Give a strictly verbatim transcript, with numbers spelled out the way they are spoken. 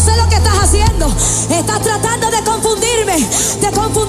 sé lo que estás haciendo. Estás tratando de confundirme, de confundir